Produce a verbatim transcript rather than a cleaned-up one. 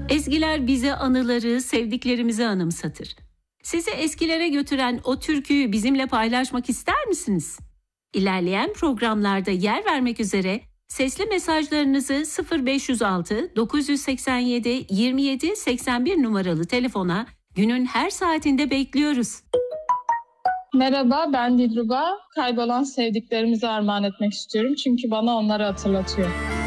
Ezgiler bize anıları, sevdiklerimizi anımsatır. Sizi eskilere götüren o türküyü bizimle paylaşmak ister misiniz? İlerleyen programlarda yer vermek üzere sesli mesajlarınızı sıfır beş yüz altı dokuz yüz seksen yedi yirmi yedi seksen bir numaralı telefona günün her saatinde bekliyoruz. Merhaba, ben Dilruba. Kaybolan sevdiklerimizi armağan etmek istiyorum çünkü bana onları hatırlatıyor.